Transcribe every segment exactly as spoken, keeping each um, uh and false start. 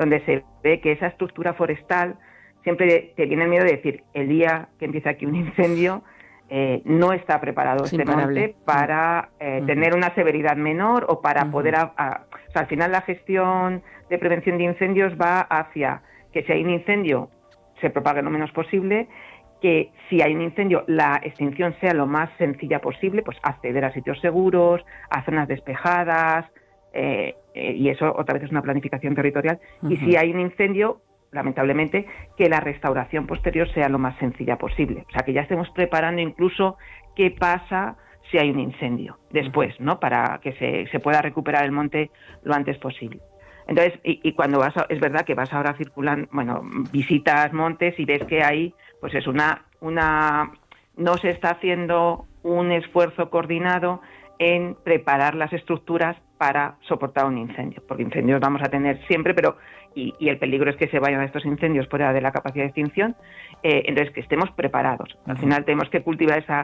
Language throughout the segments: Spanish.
donde se ve que esa estructura forestal siempre te viene el miedo de decir, el día que empieza aquí un incendio, eh, no está preparado Es este imparable. monte para eh, Uh-huh. tener una severidad menor o para Uh-huh. poder... A, a, o sea, al final la gestión de prevención de incendios va hacia que si hay un incendio se propague lo menos posible, que si hay un incendio la extinción sea lo más sencilla posible, pues acceder a sitios seguros, a zonas despejadas, eh, eh, y eso otra vez es una planificación territorial. Uh-huh. Y si hay un incendio, lamentablemente, que la restauración posterior sea lo más sencilla posible. O sea, que ya estemos preparando incluso qué pasa si hay un incendio después, ¿no? Para que se, se pueda recuperar el monte lo antes posible. Entonces, y, y cuando vas, a, es verdad que vas ahora circulando, bueno, visitas montes y ves que ahí, pues es una, una, no se está haciendo un esfuerzo coordinado en preparar las estructuras para soportar un incendio, porque incendios vamos a tener siempre, pero y, y el peligro es que se vayan estos incendios fuera de la capacidad de extinción, eh, entonces que estemos preparados. Al final tenemos que cultivar esa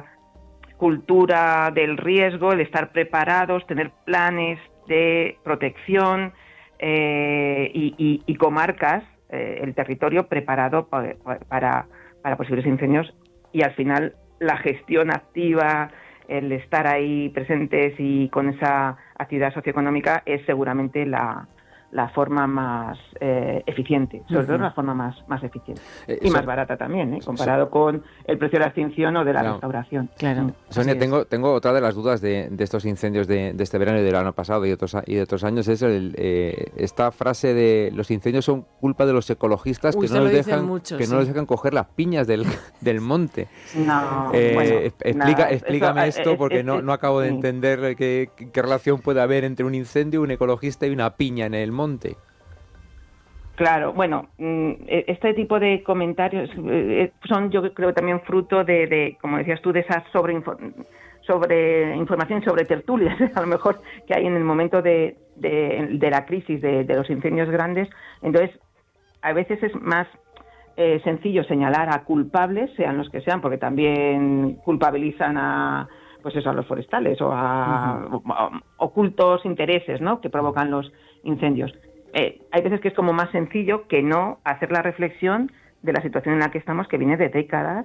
cultura del riesgo, el estar preparados, tener planes de protección eh, y, y, y comarcas, eh, el territorio preparado para, para, para posibles incendios, y al final la gestión activa, el estar ahí presentes y con esa actividad socioeconómica es seguramente la, la forma más eh, eficiente, sobre uh-huh. todo la forma más, más eficiente. Eh, y más so, barata también, ¿eh? comparado so, con el precio de la extinción o de la claro, restauración. Claro. Sonia, tengo, tengo otra de las dudas de, de estos incendios de, de este verano y del año pasado y de otros, y de otros años, es el, eh, esta frase de los incendios son culpa de los ecologistas Uy, que, no nos, dejan, mucho, que sí. no nos dejan coger las piñas del, del monte. No, eh, bueno, explica, nada, explícame eso, esto es, porque es, no, es, no acabo de sí. entender qué, qué relación puede haber entre un incendio, un ecologista y una piña en el monte. Claro, bueno, este tipo de comentarios son, yo creo, también fruto de, de como decías tú, de esa sobreinformación, sobre información, sobre tertulias, a lo mejor, que hay en el momento de, de, de la crisis, de, de los incendios grandes. Entonces, a veces es más eh, sencillo señalar a culpables, sean los que sean, porque también culpabilizan a, pues eso, a los forestales o a, uh-huh. a, a ocultos intereses, ¿no?, que provocan los incendios. Eh, hay veces que es como más sencillo que no hacer la reflexión de la situación en la que estamos, que viene de décadas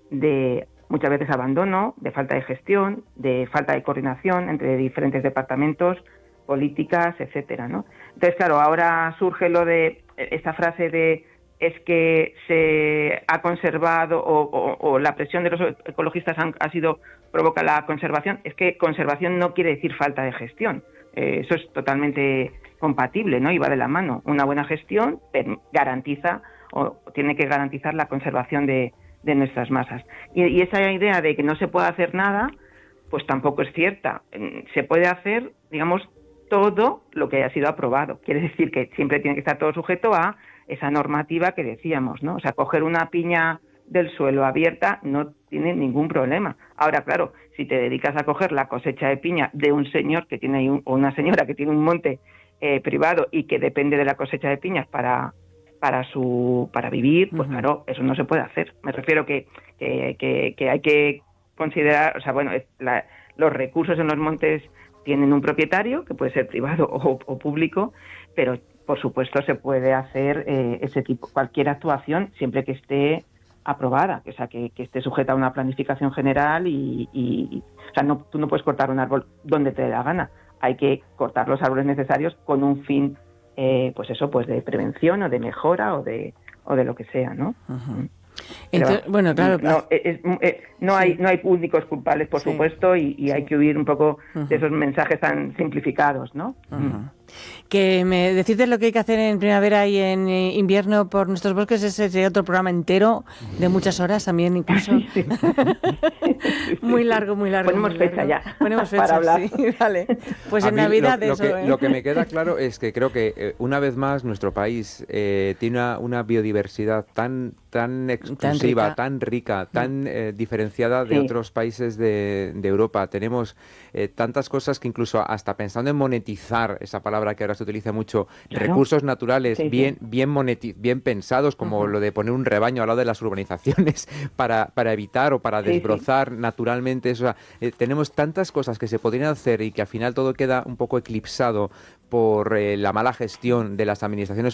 de muchas veces abandono, de falta de gestión, de falta de coordinación entre diferentes departamentos, políticas, etcétera, ¿no? Entonces, claro, ahora surge lo de esta frase de es que se ha conservado o, o, o la presión de los ecologistas han, ha sido provoca la conservación. Es que conservación no quiere decir falta de gestión. Eh, eso es totalmente compatible, ¿no? Y va de la mano. Una buena gestión garantiza o tiene que garantizar la conservación de, de nuestras masas. Y, y esa idea de que no se puede hacer nada, pues tampoco es cierta. Se puede hacer, digamos, todo lo que haya sido aprobado. Quiere decir que siempre tiene que estar todo sujeto a esa normativa que decíamos, ¿no? O sea, coger una piña del suelo abierta no tiene ningún problema. Ahora, claro, si te dedicas a coger la cosecha de piña de un señor que tiene un, o una señora que tiene un monte eh, privado y que depende de la cosecha de piñas para para su para vivir, pues uh-huh. claro, eso no se puede hacer. Me refiero que que, que, que hay que considerar, o sea, bueno, la, los recursos en los montes tienen un propietario, que puede ser privado o, o público, pero por supuesto se puede hacer eh, ese tipo, cualquier actuación, siempre que esté aprobada, que, o sea, que, que esté sujeta a una planificación general y, y o sea, no, tú no puedes cortar un árbol donde te dé la gana, hay que cortar los árboles necesarios con un fin, eh, pues eso, pues de prevención o de mejora o de o de lo que sea, ¿no? Uh-huh. Entonces, Pero, bueno, claro, no, es, es, es, no sí. hay no hay únicos culpables, por sí. supuesto, y, y sí. hay que huir un poco uh-huh. de esos mensajes tan simplificados, ¿no? Uh-huh. Mm. Que me decirte lo que hay que hacer en primavera y en invierno por nuestros bosques, ese sería otro programa entero de muchas horas también, incluso. Sí. Muy largo, muy largo. Ponemos muy fecha largo. ya. Ponemos fecha, para hablar. Sí, vale. Pues A en mí Navidad lo, lo eso. Que, ¿eh? Lo que me queda claro es que creo que eh, una vez más nuestro país eh, tiene una, una biodiversidad tan tan exclusiva, tan rica, tan, rica, tan eh, diferenciada de sí. otros países de, de Europa. Tenemos eh, tantas cosas que incluso hasta pensando en monetizar, esa palabra que ahora se utiliza mucho, claro. recursos naturales sí, bien, sí. bien monetiz- bien pensados, como uh-huh. lo de poner un rebaño al lado de las urbanizaciones para, para evitar o para desbrozar sí, sí. naturalmente eso. O sea, eh, tenemos tantas cosas que se podrían hacer y que al final todo queda un poco eclipsado por eh, la mala gestión de las administraciones